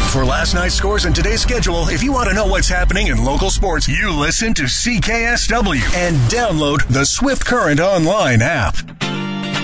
For last night's scores and today's schedule, if you want to know what's happening in local sports, you listen to CKSW and download the Swift Current Online app.